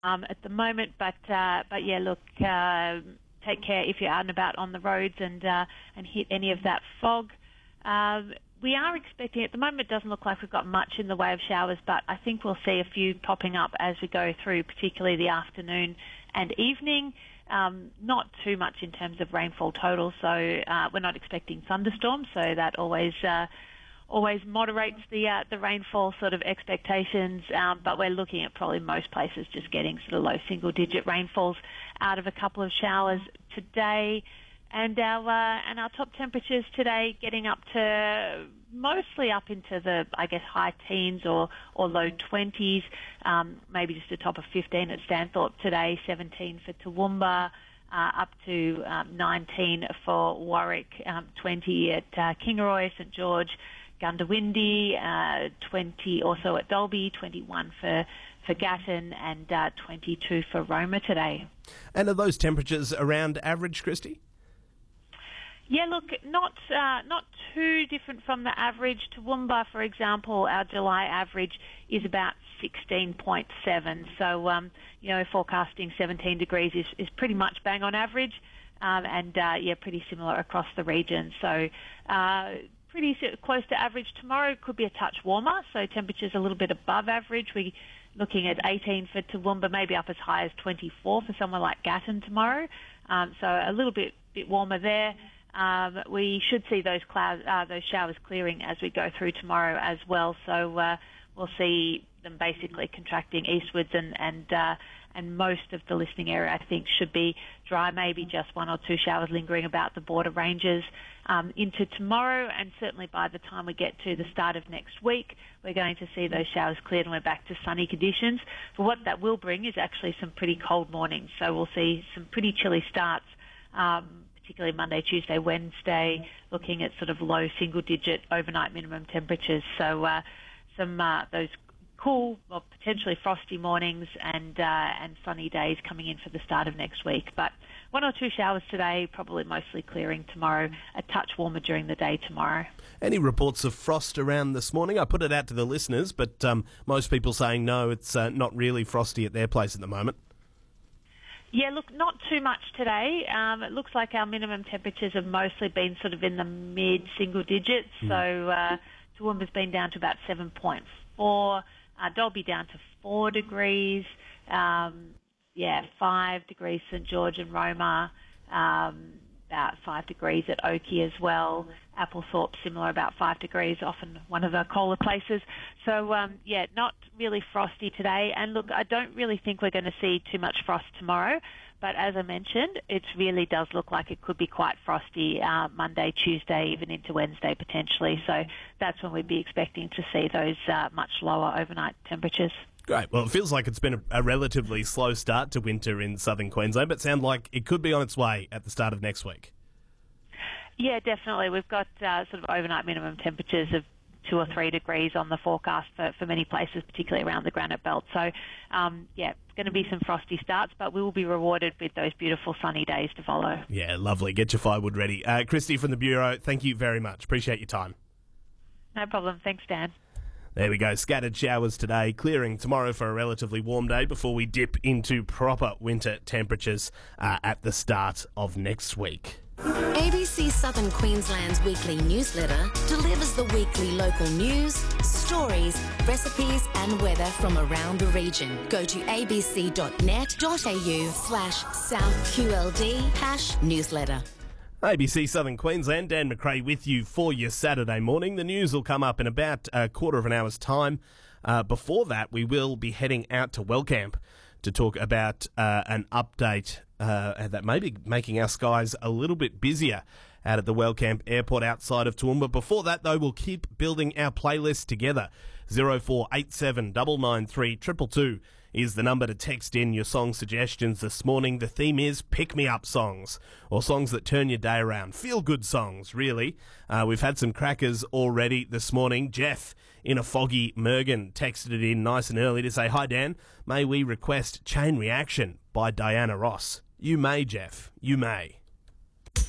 at the moment. But yeah, look, take care if you're out and about on the roads and hit any of that fog. We are expecting, at the moment it doesn't look like we've got much in the way of showers, but I think we'll see a few popping up as we go through, particularly the afternoon and evening. Not too much in terms of rainfall total, so we're not expecting thunderstorms, so that always moderates the rainfall sort of expectations, but we're looking at probably most places just getting sort of low single-digit rainfalls out of a couple of showers today. And our top temperatures today getting up to mostly up into the, I guess, high teens or low 20s, maybe just a top of 15 at Stanthorpe today, 17 for Toowoomba, up to 19 for Warwick, 20 at Kingaroy, St George, Gundawindi, 20 also at Dalby, 21 for Gatton, and 22 for Roma today. And are those temperatures around average, Christy? Yeah, look, not too different from the average. Toowoomba, for example, our July average is about 16.7. So, forecasting 17 degrees is pretty much bang on average, and pretty similar across the region. So, pretty close to average. Tomorrow could be a touch warmer, so temperatures a little bit above average. We're looking at 18 for Toowoomba, maybe up as high as 24 for somewhere like Gatton tomorrow. So a little bit warmer there. We should see those showers clearing as we go through tomorrow as well. So we'll see them basically contracting eastwards, and most of the listening area, I think, should be dry. Maybe just one or two showers lingering about the border ranges into tomorrow, and certainly by the time we get to the start of next week, we're going to see those showers cleared and we're back to sunny conditions. But what that will bring is actually some pretty cold mornings. So we'll see some pretty chilly starts, particularly Monday, Tuesday, Wednesday, looking at sort of low single-digit overnight minimum temperatures. So those cool, well, potentially frosty mornings and sunny days coming in for the start of next week. But one or two showers today, probably mostly clearing tomorrow, a touch warmer during the day tomorrow. Any reports of frost around this morning? I put it out to the listeners, but most people saying no, it's not really frosty at their place at the moment. Yeah, look, not too much today. It looks like our minimum temperatures have mostly been sort of in the mid-single digits. So Toowoomba's been down to about 7.4, Dalby down to 4 degrees, 5 degrees St George and Roma, about 5 degrees at Oakey as well. Applethorpe similar, about 5 degrees, often one of the colder places. So, not really frosty today. And look, I don't really think we're going to see too much frost tomorrow. But as I mentioned, it really does look like it could be quite frosty Monday, Tuesday, even into Wednesday potentially. So that's when we'd be expecting to see those much lower overnight temperatures. Great. Well, it feels like it's been a relatively slow start to winter in southern Queensland, but sounds like it could be on its way at the start of next week. Yeah, definitely. We've got sort of overnight minimum temperatures of 2 or 3 degrees on the forecast for many places, particularly around the Granite Belt. So, it's going to be some frosty starts, but we will be rewarded with those beautiful sunny days to follow. Yeah, lovely. Get your firewood ready. Christy from the Bureau, thank you very much. Appreciate your time. No problem. Thanks, Dan. There we go. Scattered showers today, clearing tomorrow for a relatively warm day before we dip into proper winter temperatures at the start of next week. ABC Southern Queensland's weekly newsletter delivers the weekly local news, stories, recipes and weather from around the region. Go to abc.net.au/SouthQLD #newsletter. ABC Southern Queensland, Dan McRae with you for your Saturday morning. The news will come up in about a quarter of an hour's time. Before that, we will be heading out to Wellcamp to talk about an update that may be making our skies a little bit busier out at the Wellcamp Airport outside of Toowoomba. Before that, though, we'll keep building our playlist together. 0487 993 222 is the number to text in your song suggestions this morning. The theme is pick-me-up songs, or songs that turn your day around. Feel-good songs, really. We've had some crackers already this morning. Jeff in a foggy Mergen texted it in nice and early to say, "Hi, Dan. May we request Chain Reaction by Diana Ross?" You may, Jeff. You may.